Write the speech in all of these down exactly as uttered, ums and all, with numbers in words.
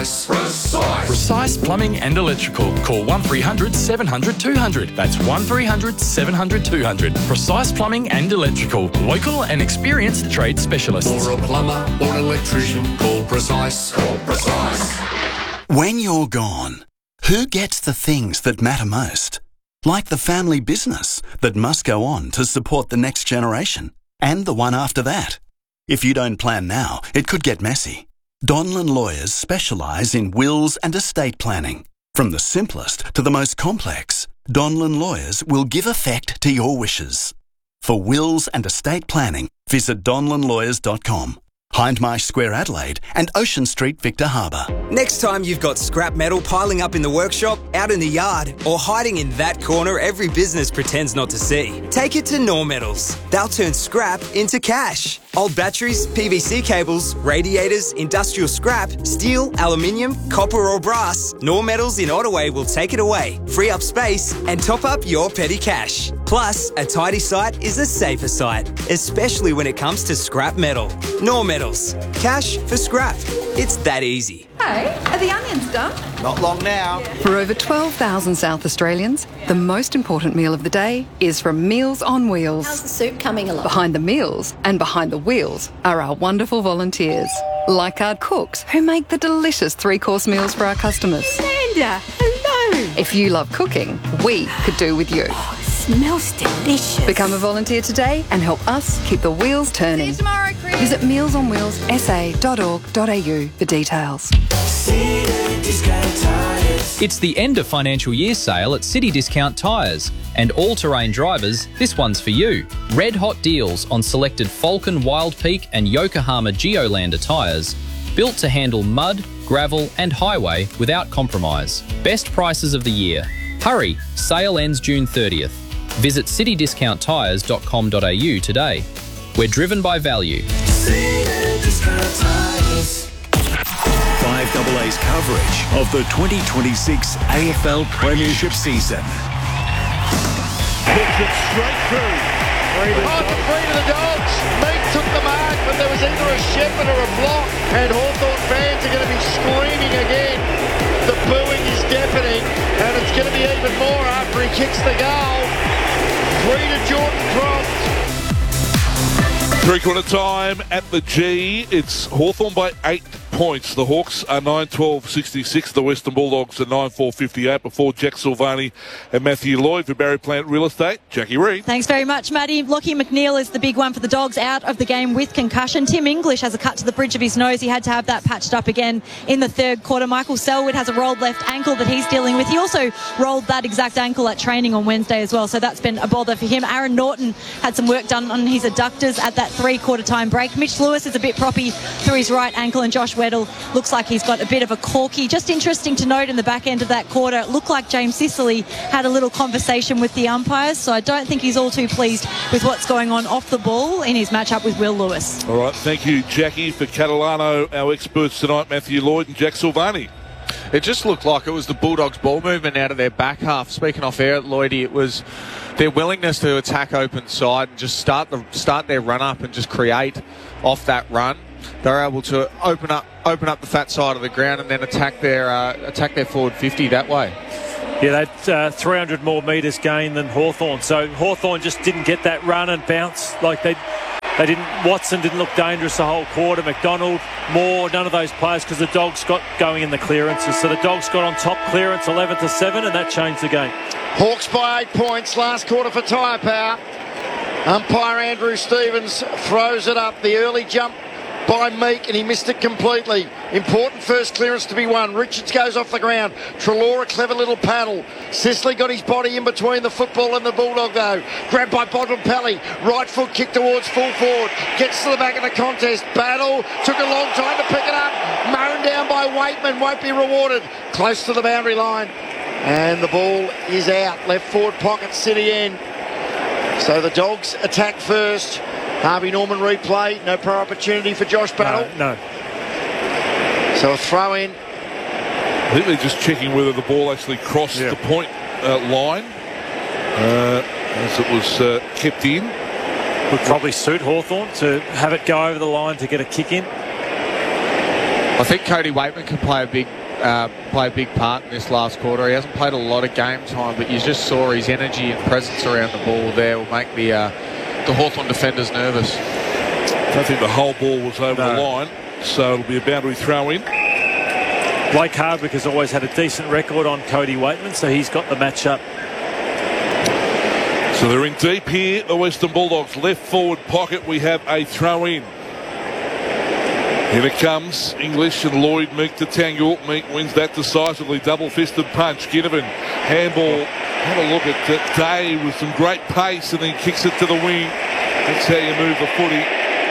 Precise. Precise. Precise Plumbing and Electrical. Call one three hundred seven hundred two hundred. That's one three hundred seven hundred two hundred. Precise Plumbing and Electrical. Local and experienced trade specialists. For a plumber or electrician, call Precise. Call Precise. When you're gone, who gets the things that matter most? Like the family business that must go on to support the next generation and the one after that. If you don't plan now, it could get messy. Donlan Lawyers specialise in wills and estate planning. From the simplest to the most complex, Donlan Lawyers will give effect to your wishes. For wills and estate planning, visit donlan lawyers dot com. Hindmarsh Square, Adelaide, and Ocean Street, Victor Harbour. Next time you've got scrap metal piling up in the workshop, out in the yard, or hiding in that corner every business pretends not to see, take it to Nor Metals. They'll turn scrap into cash. Old batteries, P V C cables, radiators, industrial scrap, steel, aluminium, copper or brass, Nor Metals in Ottaway will take it away, free up space, and top up your petty cash. Plus, a tidy site is a safer site, especially when it comes to scrap metal. Nor Metals. Cash for scrap. It's that easy. Hey, are the onions done? Not long now. For over twelve thousand South Australians, the most important meal of the day is from Meals on Wheels. How's the soup coming along? Behind the meals and behind the wheels are our wonderful volunteers, like our cooks who make the delicious three-course meals for our customers. Amanda, hello. If you love cooking, we could do with you. Oh, it smells delicious. Become a volunteer today and help us keep the wheels turning. See you tomorrow, Chris. Visit meals on wheels s a dot org dot a u for details. It's the end of financial year sale at City Discount Tyres. And all-terrain drivers, this one's for you. Red hot deals on selected Falcon Wild Peak and Yokohama Geolander tyres. Built to handle mud, gravel and highway without compromise. Best prices of the year. Hurry, sale ends June thirtieth. Visit city discount tyres dot com dot a u today. We're driven by value. five A A's coverage of the twenty twenty-six A F L Premiership season. Puts it straight through. On the free to the Dogs. Meek took the mark, but there was either a shepherd or a block. And Hawthorn fans are going to be screaming again. The booing is deafening, and it's going to be even more after he kicks the goal. Three to Jordan Croft. Three-quarter time at the G. It's Hawthorn by eight points. The Hawks are nine twelve sixty-six. The Western Bulldogs are nine four fifty-eight. Before Jack Silvani and Matthew Lloyd for Barry Plant Real Estate, Jackie Reid. Thanks very much, Matty. Lockie McNeil is the big one for the Dogs, out of the game with concussion. Tim English has a cut to the bridge of his nose. He had to have that patched up again in the third quarter. Michael Selwood has a rolled left ankle that he's dealing with. He also rolled that exact ankle at training on Wednesday as well, so that's been a bother for him. Aaron Norton had some work done on his adductors at that three-quarter time break. Mitch Lewis is a bit proppy through his right ankle, and Josh Weddle looks like he's got a bit of a corky. Just interesting to note in the back end of that quarter, it looked like James Sicily had a little conversation with the umpires, so I don't think he's all too pleased with what's going on off the ball in his matchup with Will Lewis. All right, thank you, Jackie. For Catalano, our experts tonight, Matthew Lloyd and Jack Silvani. It just looked like it was the Bulldogs' ball movement out of their back half. Speaking off air, Lloydie, it was their willingness to attack open side and just start the start their run up and just create off that run. They were able to open up open up the fat side of the ground and then attack their uh, attack their forward fifty that way. Yeah, that's uh, three hundred more metres gain than Hawthorn. So Hawthorn just didn't get that run and bounce like they they didn't. Watson didn't look dangerous the whole quarter. McDonald, Moore, none of those players, because the Dogs got going in the clearances. So the Dogs got on top clearance eleven to seven, and that changed the game. Hawks by eight points. Last quarter for Tyre Power. Umpire Andrew Stevens throws it up. The early jump by Meek, and he missed it completely. Important first clearance to be won. Richards goes off the ground. Trelaw, clever little paddle. Sicily got his body in between the football and the Bulldog though. Grabbed by Bontempelli. Right foot kick towards full forward. Gets to the back of the contest. Battle. Took a long time to pick it up. Mown down by Waitman. Won't be rewarded. Close to the boundary line. And the ball is out. Left forward pocket, City end. So the Dogs attack first. Harvey Norman replay, no pro opportunity for Josh Battle. No, no. So a throw in. I think they're just checking whether the ball actually crossed yeah. the point uh, line uh, as it was uh, kept in. Would probably suit Hawthorn to have it go over the line to get a kick in. I think Cody Waitman can play a big uh, play a big part in this last quarter. He hasn't played a lot of game time, but you just saw his energy and presence around the ball there will make the uh, the Hawthorn defenders nervous. I don't think the whole ball was over no. the line, so it'll be a boundary throw in. Blake Hardwick has always had a decent record on Cody Waitman, so he's got the matchup. So they're in deep here, the Western Bulldogs. Left forward pocket, we have a throw in. Here it comes. English and Lloyd Meek to tangle. Meek wins that decisively. Double-fisted punch. Ginnivan, handball. Have a look at uh, Day with some great pace and then kicks it to the wing. That's how you move the footy.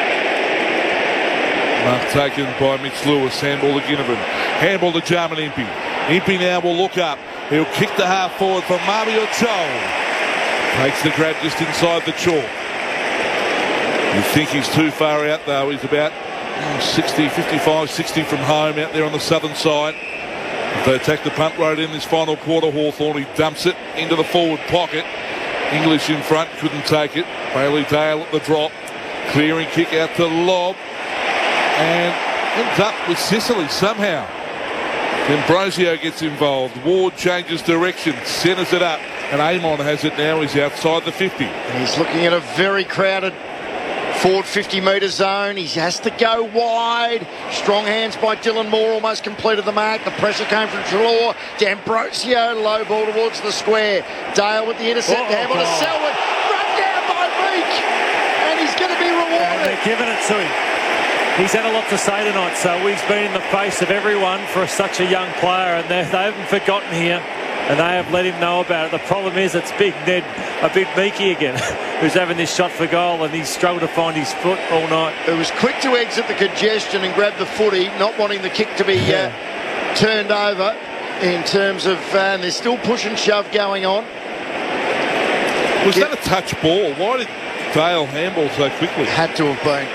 Mark taken by Mitch Lewis. Handball to Ginnivan. Handball to Jarman Impey. Impey now will look up. He'll kick the half forward for Mario Joel. Takes the grab just inside the chalk. You think he's too far out though. He's about oh, sixty, fifty-five, sixty from home out there on the southern side. If they attack the punt road in this final quarter, Hawthorn, he dumps it into the forward pocket. English in front, couldn't take it. Bailey Dale at the drop. Clearing kick out to Lob. And ends up with Sicily somehow. Ambrosio gets involved. Ward changes direction, centres it up. And Amon has it now. He's outside the fifty. And he's looking at a very crowded forward fifty metre zone. He has to go wide. Strong hands by Dylan Moore. Almost completed the mark. The pressure came from Treloar. D'Ambrosio. Low ball towards the square. Dale with the intercept. Oh, Handball to oh. Selwood. Run down by Meek. And he's going to be rewarded. And they're giving it to him. He's had a lot to say tonight. So he's been in the face of everyone for such a young player. And they haven't forgotten here. And they have let him know about it. The problem is it's Big Ned, a bit Meeky again, who's having this shot for goal, and he's struggled to find his foot all night. It was quick to exit the congestion and grab the footy, not wanting the kick to be uh, turned over in terms of, uh, and there's still push and shove going on. Was yeah. that a touch ball? Why did Dale handball so quickly? Had to have been.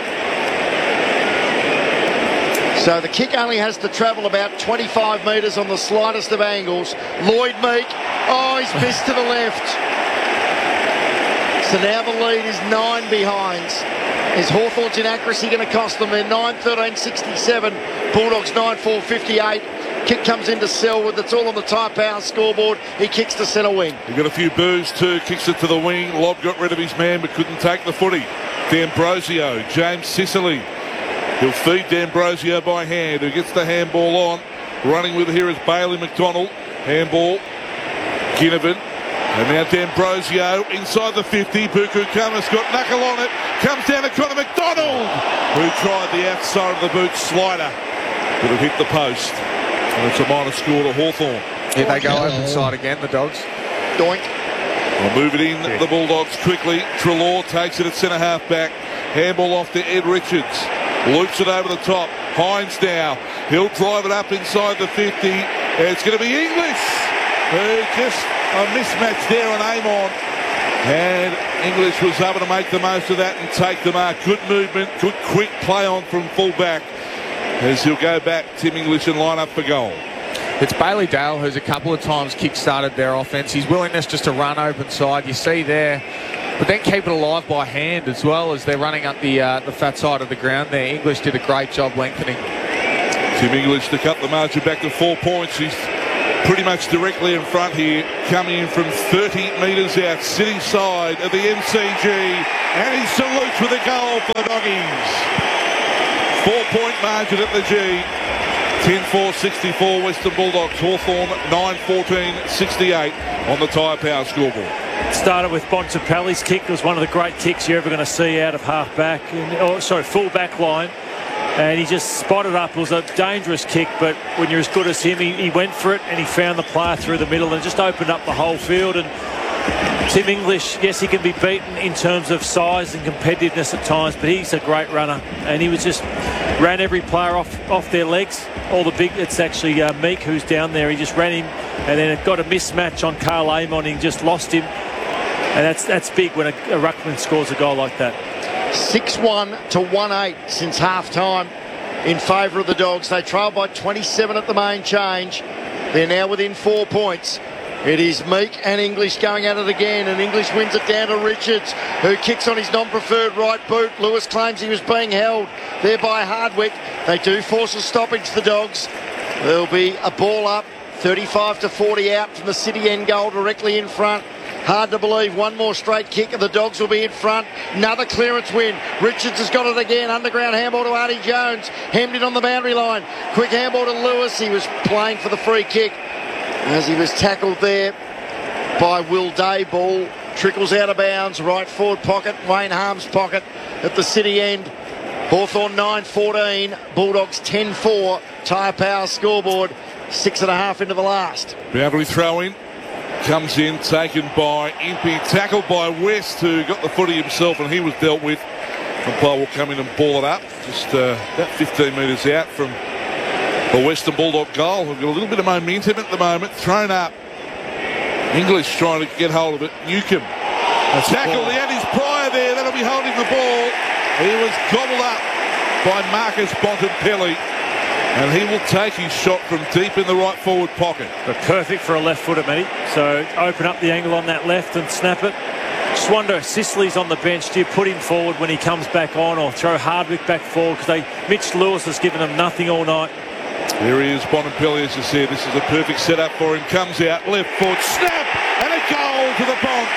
So the kick only has to travel about twenty-five metres on the slightest of angles. Lloyd Meek, oh, he's missed to the left. So now the lead is nine behind. Is Hawthorn's inaccuracy going to cost them? They're nine thirteen sixty-seven. Bulldogs nine four fifty-eight. Kick comes into Selwood. That's all on the Tyre Power scoreboard. He kicks to centre wing. He got a few boos too. Kicks it to the wing. Lob got rid of his man but couldn't take the footy. D'Ambrosio, James Sicily. He'll feed D'Ambrosio by hand, who gets the handball on. Running with here is Bailey McDonald. Handball, Ginnivan. And now D'Ambrosio inside the fifty. Buku Kamas got knuckle on it. Comes down to Connor McDonald, who tried the outside of the boot slider. But it hit the post. And it's a minor score to Hawthorn. Here they go open side again, the Dogs. Doink. They'll move it in, yeah. the Bulldogs quickly. Treloar takes it at centre half back. Handball off to Ed Richards. Loops it over the top. Hines now. He'll drive it up inside the fifty. It's going to be English. Who just a mismatch there on Amon. And English was able to make the most of that and take the mark. Good movement, good quick play on from full-back. As he'll go back, Tim English and line up for goal. It's Bailey Dale who's a couple of times kick-started their offence. His willingness just to run open side, you see there. But then keep it alive by hand as well as they're running up the uh, the fat side of the ground there. English did a great job lengthening. Tim English to cut the margin back to four points. He's pretty much directly in front here, coming in from thirty metres out, city side of the M C G. And he salutes with a goal for the Doggies. Four-point margin at the G. ten four sixty-four Western Bulldogs. Hawthorn nine fourteen sixty-eight on the Tyre Power scoreboard. Started with Bontempelli's kick. It was one of the great kicks you're ever going to see out of half-back, or sorry, full-back line. And he just spotted up. It was a dangerous kick, but when you're as good as him, he, he went for it and he found the player through the middle and just opened up the whole field. And Tim English, yes, he can be beaten in terms of size and competitiveness at times, but he's a great runner. And he was just ran every player off off their legs. All the big, it's actually uh, Meek who's down there. He just ran him, and then it got a mismatch on Carl Amon. He just lost him. And that's that's big when a, a ruckman scores a goal like that. six one to one eight since half-time in favour of the Dogs. They trail by twenty-seven at the main change. They're now within four points. It is Meek and English going at it again, and English wins it down to Richards, who kicks on his non-preferred right boot. Lewis claims he was being held there by Hardwick. They do force a stoppage, the Dogs. There'll be a ball up, thirty-five to forty out from the City end goal, directly in front. Hard to believe one more straight kick and the Dogs will be in front. Another clearance win. Richards has got it again. Underground handball to Artie Jones. Hemmed in on the boundary line. Quick handball to Lewis. He was playing for the free kick as he was tackled there by Will Day. Ball trickles out of bounds. Right forward pocket. Wayne Harm's pocket at the City end. Hawthorn nine fourteen. Bulldogs ten four. Tyre Power scoreboard. Six and a half into the last. Boundary throw in. Comes in, taken by Impey, tackled by West, who got the footy himself, and he was dealt with. Umpire will come in and ball it up, just uh, about fifteen metres out from the Western Bulldog goal. We've got a little bit of momentum at the moment, thrown up. English trying to get hold of it. Newcomb, tackled, he had his prior there, that'll be holding the ball. He was gobbled up by Marcus Bontempelli. And he will take his shot from deep in the right forward pocket. But perfect for a left footer, Matty. So open up the angle on that left and snap it. Just wonder if Sicily's on the bench. Do you put him forward when he comes back on, or throw Hardwick back forward? Because they Mitch Lewis has given them nothing all night. There he is, Bontempelli, as you said. This is a perfect setup for him. Comes out, left foot, snap, and a goal to the Bont.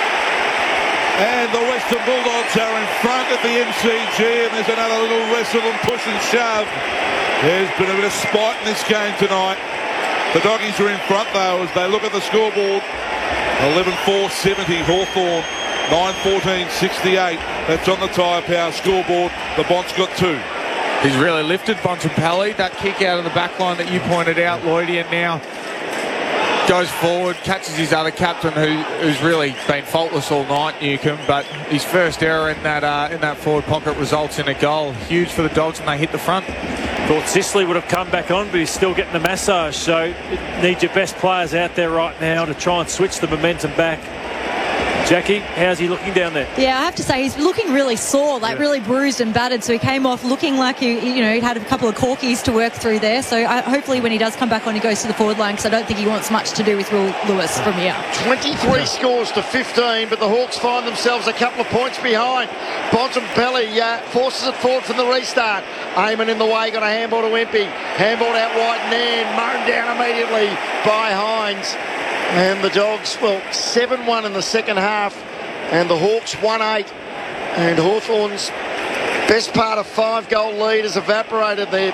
And the Western Bulldogs are in front at the M C G, and there's another little wrestle and push and shove. There's been a bit of spite in this game tonight. The Doggies are in front, though, as they look at the scoreboard. eleven four seventy, Hawthorn. nine fourteen sixty-eight. That's on the Tyre Power scoreboard. The Bont's got two. He's really lifted Bontempelli. That kick out of the back line that you pointed out, Lloydie, and now goes forward, catches his other captain, who, who's really been faultless all night, Newcomb. But his first error in that uh, in that forward pocket results in a goal. Huge for the Dogs, and they hit the front. Thought Sicily would have come back on, but he's still getting the massage. So you need your best players out there right now to try and switch the momentum back. Jackie, how's he looking down there? Yeah, I have to say he's looking really sore, like yeah. really bruised and battered. So he came off looking like he, you know, he'd had a couple of corkies to work through there. So I, hopefully when he does come back on, he goes to the forward line, because I don't think he wants much to do with Will Lewis from here. twenty-three yeah. scores to fifteen, but the Hawks find themselves a couple of points behind. Bontempelli uh, forces it forward from the restart. Eamon in the way, got a handball to Impey. Handball out wide and in, mown down immediately by Hines. And the Dogs, well, seven one in the second half, and the Hawks one eight. And Hawthorn's best part of five-goal lead has evaporated. They're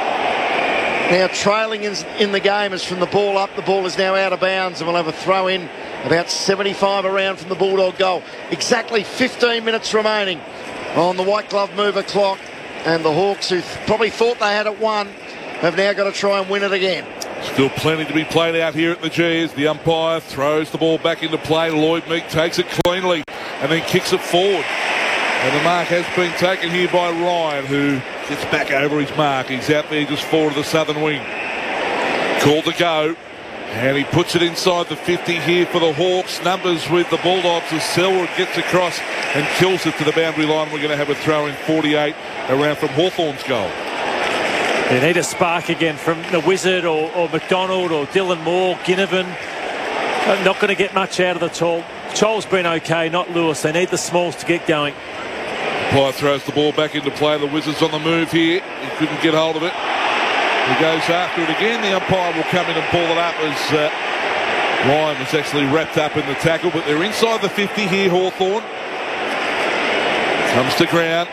now trailing in, in the game as from the ball up. The ball is now out of bounds, and we'll have a throw in about seventy-five around from the Bulldog goal. Exactly fifteen minutes remaining on the white glove mover clock, and the Hawks, who th- probably thought they had it won, have now got to try and win it again. Still plenty to be played out here at the G as the umpire throws the ball back into play. Lloyd Meek takes it cleanly and then kicks it forward. And the mark has been taken here by Ryan, who gets back over his mark. He's out there just forward of the southern wing. Called to go. And he puts it inside the fifty here for the Hawks. Numbers with the Bulldogs as Selwood gets across and kills it to the boundary line. We're going to have a throw in forty-eight around from Hawthorn's goal. They need a spark again from the Wizard or, or McDonald or Dylan Moore, Ginnivan. Uh, not going to get much out of the tall. Chol's been okay, not Lewis. They need the smalls to get going. Pye throws the ball back into play. The Wizards on the move here. He couldn't get hold of it. He goes after it again. The umpire will come in and pull it up as uh, Ryan was actually wrapped up in the tackle. But they're inside the fifty here, Hawthorn. Comes to ground.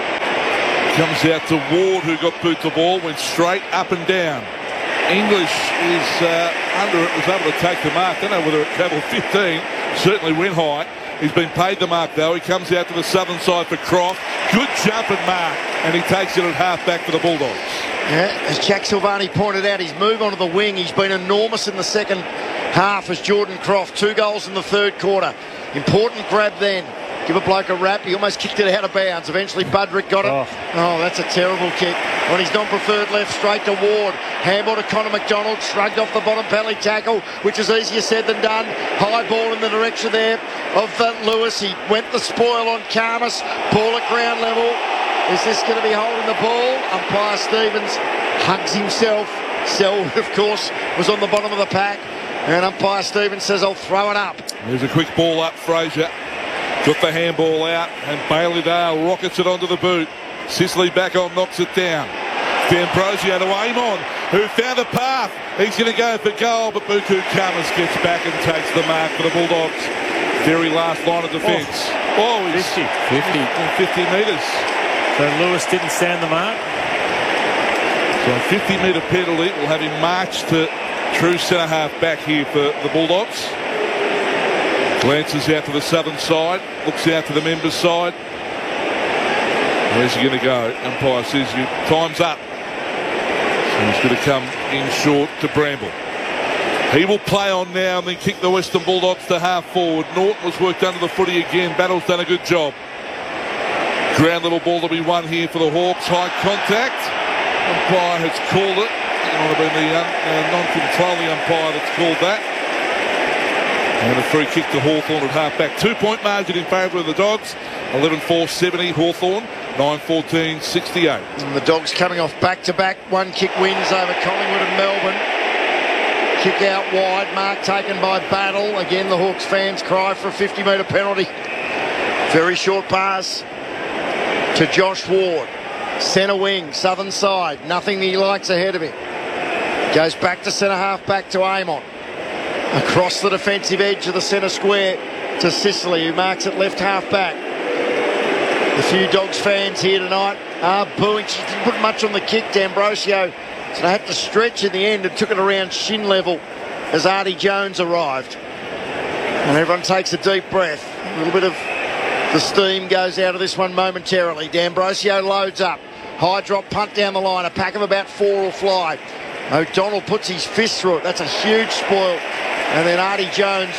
Comes out to Ward, who got boot the ball, went straight up and down. English is uh, under it, was able to take the mark. Don't know whether it travelled fifteen, certainly went high. He's been paid the mark, though. He comes out to the southern side for Croft. Good jump and mark, and he takes it at half back for the Bulldogs. Yeah, as Jack Silvani pointed out, his move onto the wing, he's been enormous in the second half as Jordan Croft. Two goals in the third quarter. Important grab then. Give a bloke a rap. He almost kicked it out of bounds. Eventually Budrick got it. Oh, oh that's a terrible kick. On his non-preferred left, straight to Ward. Handball to Connor McDonald. Shrugged off the Bontempelli tackle, which is easier said than done. High ball in the direction there of uh, Lewis. He went the spoil on Karmas. Ball at ground level. Is this going to be holding the ball? Umpire Stevens hugs himself. Selwood, of course, was on the bottom of the pack. And umpire Stevens says, I'll throw it up. There's a quick ball up, Fraser. Got the handball out, and Bailey Dale rockets it onto the boot. Sicily back on, knocks it down. D'Ambrosio to Amon, who found a path. He's going to go for goal, but Buku Kamas gets back and takes the mark for the Bulldogs. Very last line of defence. Oh, oh he's fifty. fifty. fifty metres. So Lewis didn't stand the mark. So a fifty metre penalty will have him march to true centre half back here for the Bulldogs. Glances out to the southern side, looks out to the members' side. Where's he going to go? Umpire says you time's up. So he's going to come in short to Bramble. He will play on now and then kick the Western Bulldogs to half forward. Norton was worked under the footy again. Battle's done a good job. Ground level ball to be won here for the Hawks. High contact. Umpire has called it. It might have been the uh, non-controlling umpire that's called that. And a free kick to Hawthorn at half-back. Two-point margin in favour of the Dogs. eleven four seventy Hawthorn. nine fourteen sixty-eight. And the Dogs coming off back-to-back one-kick wins over Collingwood and Melbourne. Kick out wide. Mark taken by Battle. Again, the Hawks fans cry for a fifty metre penalty. Very short pass to Josh Ward. Centre wing, southern side. Nothing that he likes ahead of him. Goes back to centre half, back to Amon. Across the defensive edge of the centre square to Sicily, who marks it left half back. The few Dogs fans here tonight are booing. She didn't put much on the kick, D'Ambrosio, so they had to stretch in the end and took it around shin level as Artie Jones arrived. And everyone takes a deep breath. A little bit of the steam goes out of this one momentarily. D'Ambrosio loads up. High drop punt down the line. A pack of about four will fly. O'Donnell puts his fist through it. That's a huge spoil. And then Artie Jones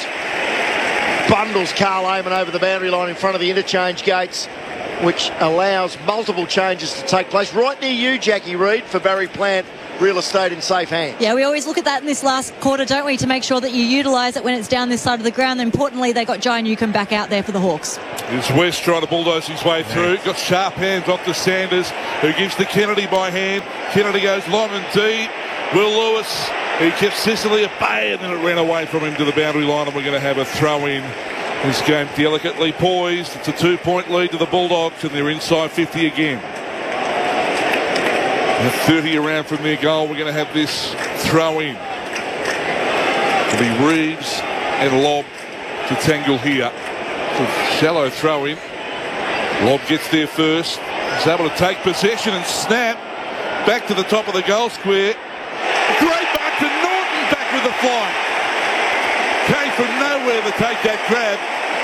bundles Carl Amon over the boundary line in front of the interchange gates, which allows multiple changes to take place right near you, Jackie Reid, for Barry Plant Real Estate in safe hands. Yeah, we always look at that in this last quarter, don't we, to make sure that you utilise it when it's down this side of the ground. Importantly, they got Jai Newcombe back out there for the Hawks. It's West trying to bulldoze his way through. Got sharp hands off to Sanders, who gives to Kennedy by hand. Kennedy goes long and deep. Will Lewis, he kept Sicily at bay, and then it ran away from him to the boundary line, and we're going to have a throw in. This game delicately poised. It's a two-point lead to the Bulldogs, and they're inside fifty again. And thirty around from their goal, we're going to have this throw in. It'll be Reeves and Lobb to tangle here. It's a shallow throw in. Lobb gets there first. He's able to take possession and snap back to the top of the goal square. Great back to Norton, back with the fly. Came from nowhere to take that grab.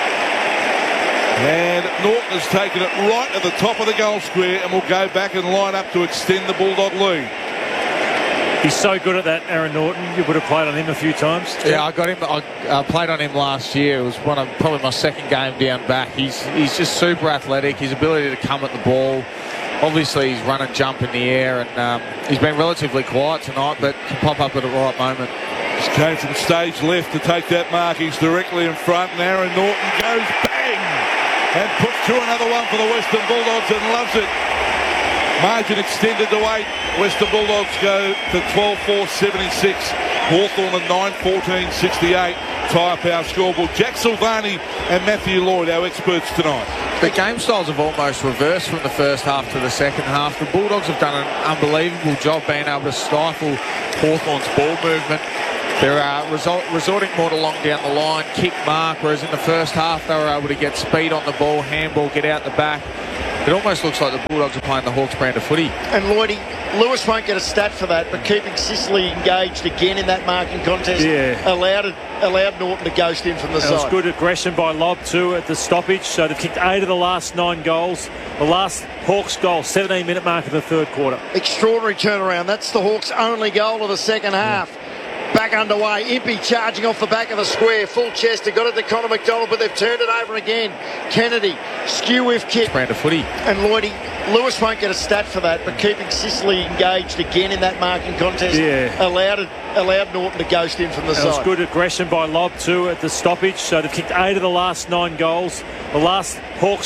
And Norton has taken it right at the top of the goal square and will go back and line up to extend the Bulldog lead. He's so good at that, Aaron Norton. You would have played on him a few times. Yeah, I got him. I uh, played on him last year. It was one of probably my second game down back. He's he's just super athletic. His ability to come at the ball. Obviously, he's run and jump in the air, and um, he's been relatively quiet tonight, but can pop up at the right moment. Just came from stage left to take that mark. He's directly in front, and Aaron Norton goes bang and puts through another one for the Western Bulldogs and loves it. Margin extended to eight. Western Bulldogs go to twelve four seventy-six. Hawthorn and nine fourteen sixty-eight. Tyre Power scoreboard. Jack Silvani and Matthew Lloyd, our experts tonight. The game styles have almost reversed from the first half to the second half. The Bulldogs have done an unbelievable job being able to stifle Hawthorn's ball movement. They're uh, resort, resorting more to long down the line, kick mark, whereas in the first half they were able to get speed on the ball, handball, get out the back. It almost looks like the Bulldogs are playing the Hawks brand of footy. And Lloydie, Lewis won't get a stat for that, but keeping Sicily engaged again in that marking contest yeah. allowed it, allowed Norton to ghost in from the that side. It was good aggression by Lobb too at the stoppage. So they've kicked eight of the last nine goals. The last Hawks goal, seventeen minute mark of the third quarter. Extraordinary turnaround. That's the Hawks' only goal of the second half. Yeah. Back underway. Impey charging off the back of the square. Full chest. They got it to Connor McDonald, but they've turned it over again. Kennedy, skew whiff kick. Brand of footy. And Lloydie, Lewis won't get a stat for that, but keeping Sicily engaged again in that marking contest yeah. allowed it, allowed Norton to ghost in from the that side. It was good aggression by Lobb too at the stoppage. So they've kicked eight of the last nine goals. The last Hawks